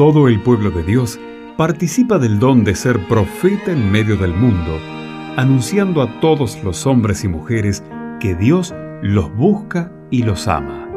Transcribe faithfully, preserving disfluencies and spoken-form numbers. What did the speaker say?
Todo el pueblo de Dios participa del don de ser profeta en medio del mundo, anunciando a todos los hombres y mujeres que Dios los busca y los ama.